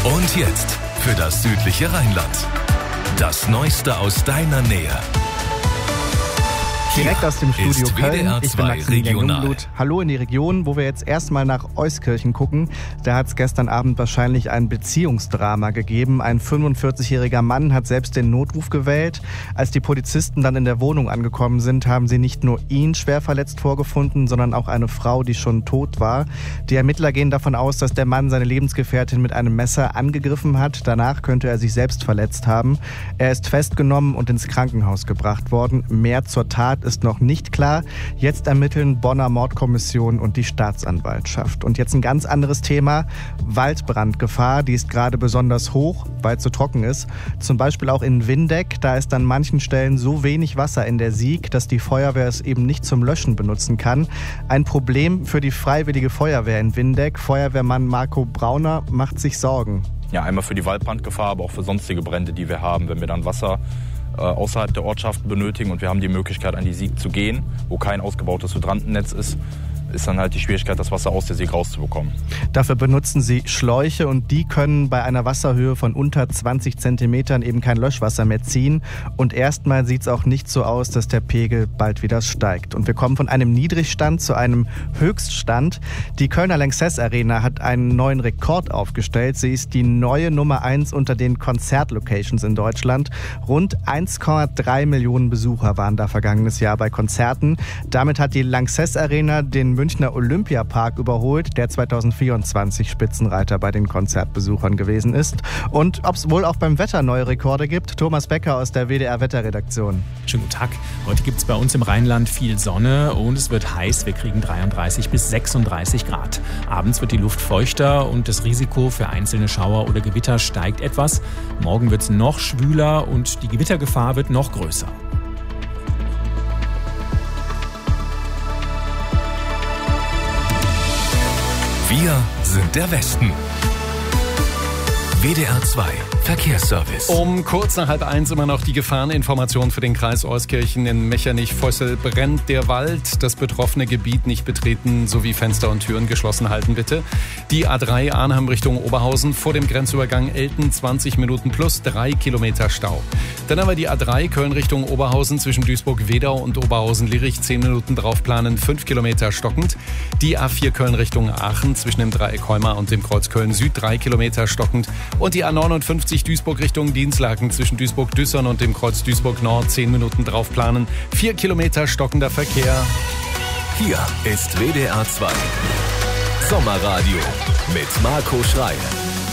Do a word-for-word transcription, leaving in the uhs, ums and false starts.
Und jetzt für das südliche Rheinland. Das Neueste aus deiner Nähe. Direkt aus dem Studio ist Köln. W D R Ich bin zwei Maximilian Regional. Jungblut. Hallo in die Region, wo wir jetzt erstmal nach Euskirchen gucken. Da hat es gestern Abend wahrscheinlich ein Beziehungsdrama gegeben. Ein fünfundvierzigjähriger Mann hat selbst den Notruf gewählt. Als die Polizisten dann in der Wohnung angekommen sind, haben sie nicht nur ihn schwer verletzt vorgefunden, sondern auch eine Frau, die schon tot war. Die Ermittler gehen davon aus, dass der Mann seine Lebensgefährtin mit einem Messer angegriffen hat. Danach könnte er sich selbst verletzt haben. Er ist festgenommen und ins Krankenhaus gebracht worden. Mehr zur Tat ist noch nicht klar. Jetzt ermitteln Bonner Mordkommission und die Staatsanwaltschaft. Und jetzt ein ganz anderes Thema. Waldbrandgefahr, die ist gerade besonders hoch, weil es so trocken ist. Zum Beispiel auch in Windeck. Da ist an manchen Stellen so wenig Wasser in der Sieg, dass die Feuerwehr es eben nicht zum Löschen benutzen kann. Ein Problem für die Freiwillige Feuerwehr in Windeck. Feuerwehrmann Marco Brauner macht sich Sorgen. Ja, einmal für die Waldbrandgefahr, aber auch für sonstige Brände, die wir haben, wenn wir dann Wasser außerhalb der Ortschaften benötigen und wir haben die Möglichkeit, an die Sieg zu gehen, wo kein ausgebautes Hydrantennetz ist, ist dann halt die Schwierigkeit, das Wasser aus der Sieg rauszubekommen. Dafür benutzen sie Schläuche und die können bei einer Wasserhöhe von unter zwanzig Zentimetern eben kein Löschwasser mehr ziehen. Und erstmal sieht es auch nicht so aus, dass der Pegel bald wieder steigt. Und wir kommen von einem Niedrigstand zu einem Höchststand. Die Kölner Lanxess Arena hat einen neuen Rekord aufgestellt. Sie ist die neue Nummer eins unter den Konzertlocations in Deutschland. Rund eins Komma drei Millionen Besucher waren da vergangenes Jahr bei Konzerten. Damit hat die Lanxess Arena den Münchner Olympiapark überholt, der zweitausendvierundzwanzig Spitzenreiter bei den Konzertbesuchern gewesen ist. Und ob es wohl auch beim Wetter neue Rekorde gibt, Thomas Becker aus der W D R-Wetterredaktion. Schönen guten Tag. Heute gibt es bei uns im Rheinland viel Sonne und es wird heiß. Wir kriegen dreiunddreißig bis sechsunddreißig Grad. Abends wird die Luft feuchter und das Risiko für einzelne Schauer oder Gewitter steigt etwas. Morgen wird es noch schwüler und die Gewittergefahr wird noch größer. Wir sind der Westen. W D R zwei Verkehrsservice. Um kurz nach halb eins immer noch die Gefahreninformation für den Kreis Euskirchen. In Mechernich-Vossel brennt der Wald. Das betroffene Gebiet nicht betreten sowie Fenster und Türen geschlossen halten, bitte. Die A drei Arnhem Richtung Oberhausen vor dem Grenzübergang Elten zwanzig Minuten plus drei Kilometer Stau. Dann haben wir die A drei Köln Richtung Oberhausen zwischen Duisburg-Wedau und Oberhausen-Lirich zehn Minuten draufplanen, fünf Kilometer stockend. Die A vier Köln Richtung Aachen zwischen dem Dreieck Heuma und dem Kreuz Köln Süd drei Kilometer stockend. Und die A neunundfünfzig Duisburg Richtung Dienstlaken zwischen Duisburg-Düssern und dem Kreuz Duisburg-Nord zehn Minuten draufplanen, vier Kilometer stockender Verkehr. Hier ist W D R zwei Sommerradio mit Marco Schreil.